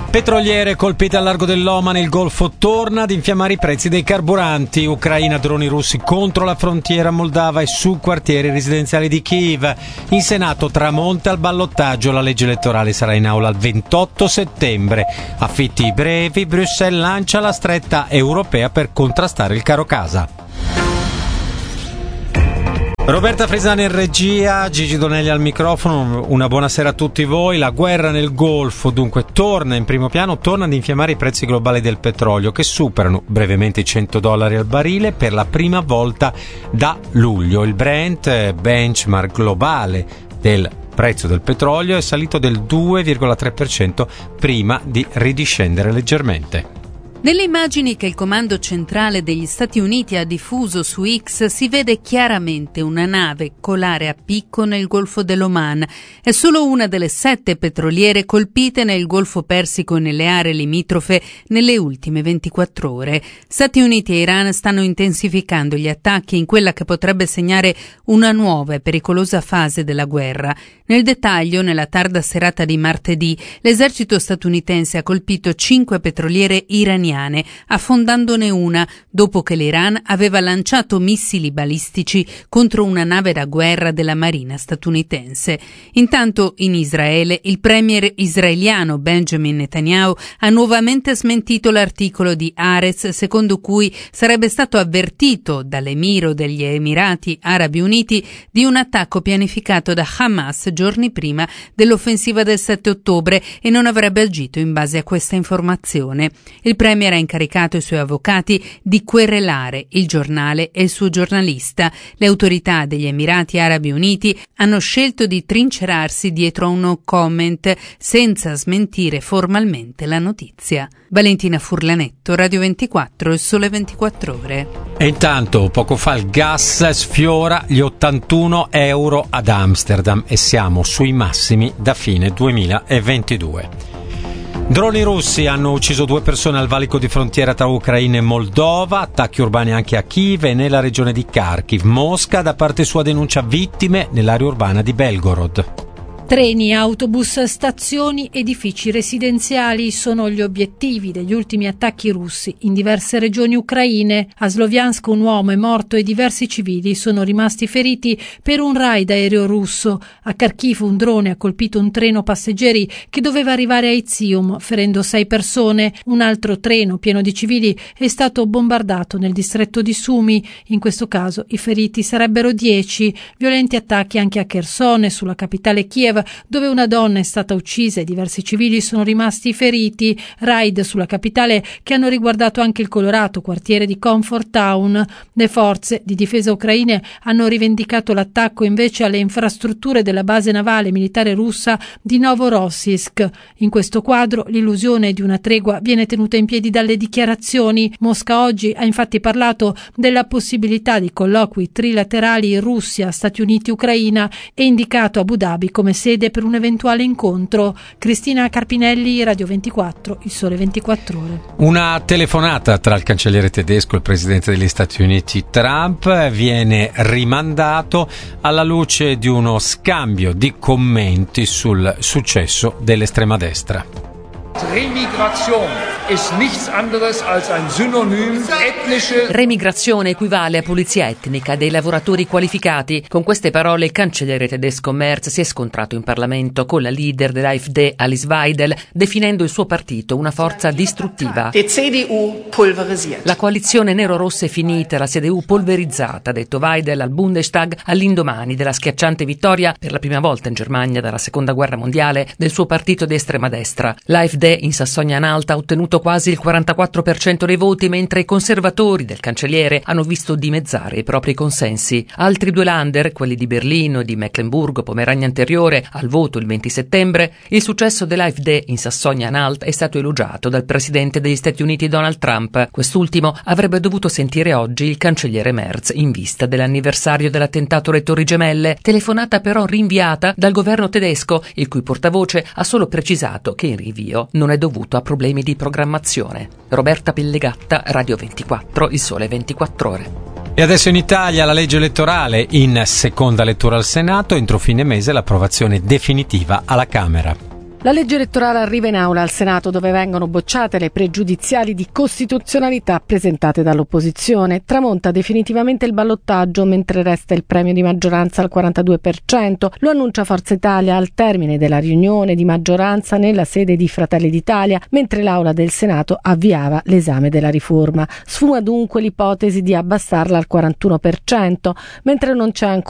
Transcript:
Petroliere colpite al largo dell'Oman, il Golfo torna ad infiammare i prezzi dei carburanti. Ucraina, droni russi contro la frontiera moldava e su quartieri residenziali di Kiev. In Senato tramonta al ballottaggio, la legge elettorale sarà in aula il 28 settembre. Affitti brevi, Bruxelles lancia la stretta europea per contrastare il caro casa. Roberta Frisani in regia, Gigi Donelli al microfono, una buonasera a tutti voi. La guerra nel Golfo dunque torna in primo piano, torna ad infiammare i prezzi globali del petrolio che superano brevemente i $100 al barile per la prima volta da luglio. Il Brent, benchmark globale del prezzo del petrolio, è salito del 2,3% prima di ridiscendere leggermente. Nelle immagini che il Comando Centrale degli Stati Uniti ha diffuso su X si vede chiaramente una nave colare a picco nel Golfo dell'Oman. È solo una delle 7 petroliere colpite nel Golfo Persico e nelle aree limitrofe nelle ultime 24 ore. Stati Uniti e Iran stanno intensificando gli attacchi in quella che potrebbe segnare una nuova e pericolosa fase della guerra. Nel dettaglio, nella tarda serata di martedì, l'esercito statunitense ha colpito 5 petroliere iraniane, affondandone una dopo che l'Iran aveva lanciato missili balistici contro una nave da guerra della marina statunitense. Intanto, in Israele, il premier israeliano Benjamin Netanyahu ha nuovamente smentito l'articolo di Haaretz secondo cui sarebbe stato avvertito dall'emiro degli Emirati Arabi Uniti di un attacco pianificato da Hamas giorni prima dell'offensiva del 7 ottobre e non avrebbe agito in base a questa informazione. Il premier ha incaricato i suoi avvocati di querelare il giornale e il suo giornalista. Le autorità degli Emirati Arabi Uniti hanno scelto di trincerarsi dietro a un no comment senza smentire formalmente la notizia. Valentina Furlanetto, Radio 24, Il Sole 24 Ore. E intanto, poco fa il gas sfiora gli €81 ad Amsterdam e siamo sui massimi da fine 2022. Droni russi hanno ucciso 2 persone al valico di frontiera tra Ucraina e Moldova, attacchi urbani anche a Kiev e nella regione di Kharkiv. Mosca da parte sua denuncia vittime nell'area urbana di Belgorod. Treni, autobus, stazioni, edifici residenziali sono gli obiettivi degli ultimi attacchi russi in diverse regioni ucraine. A Sloviansk un uomo è morto e diversi civili sono rimasti feriti per un raid aereo russo. A Kharkiv un drone ha colpito un treno passeggeri che doveva arrivare a Izium, ferendo 6 persone. Un altro treno pieno di civili è stato bombardato nel distretto di Sumy. In questo caso i feriti sarebbero 10. Violenti attacchi anche a Chersone, sulla capitale Kiev, dove una donna è stata uccisa e diversi civili sono rimasti feriti. Raid sulla capitale che hanno riguardato anche il colorato quartiere di Comfort Town. Le forze di difesa ucraine hanno rivendicato l'attacco invece alle infrastrutture della base navale militare russa di Novorossiysk. In questo quadro l'illusione di una tregua viene tenuta in piedi dalle dichiarazioni. Mosca oggi ha infatti parlato della possibilità di colloqui trilaterali Russia, Stati Uniti, Ucraina e indicato Abu Dhabi come sede per un eventuale incontro. Cristina Carpinelli, Radio 24, Il Sole 24 Ore. Una telefonata tra il cancelliere tedesco e il presidente degli Stati Uniti Trump viene rimandato alla luce di uno scambio di commenti sul successo dell'estrema destra. Remigrazione equivale a pulizia etnica dei lavoratori qualificati. Con queste parole il cancelliere tedesco Merz si è scontrato in Parlamento con la leader dell'AfD Alice Weidel, definendo il suo partito una forza distruttiva. La coalizione nero-rossa è finita, la CDU polverizzata, ha detto Weidel al Bundestag all'indomani della schiacciante vittoria per la prima volta in Germania dalla seconda guerra mondiale del suo partito di estrema destra. L'AfD in Sassonia-Anhalt ha ottenuto quasi il 44% dei voti, mentre i conservatori del cancelliere hanno visto dimezzare i propri consensi. Altri 2 Länder, quelli di Berlino e di Mecklenburgo-Pomerania Anteriore, al voto il 20 settembre, il successo dell'AfD in Sassonia-Anhalt è stato elogiato dal presidente degli Stati Uniti Donald Trump. Quest'ultimo avrebbe dovuto sentire oggi il cancelliere Merz in vista dell'anniversario dell'attentato alle Torri Gemelle, telefonata però rinviata dal governo tedesco, il cui portavoce ha solo precisato che il rinvio non è dovuto a problemi di programmazione. Roberta Pellegatta, Radio 24, Il Sole 24 Ore. E adesso in Italia la legge elettorale in seconda lettura al Senato, entro fine mese l'approvazione definitiva alla Camera. La legge elettorale arriva in aula al Senato, dove vengono bocciate le pregiudiziali di costituzionalità presentate dall'opposizione. Tramonta definitivamente il ballottaggio, mentre resta il premio di maggioranza al 42%. Lo annuncia Forza Italia al termine della riunione di maggioranza nella sede di Fratelli d'Italia, mentre l'Aula del Senato avviava l'esame della riforma. Sfuma dunque l'ipotesi di abbassarla al 41%, mentre non c'è ancora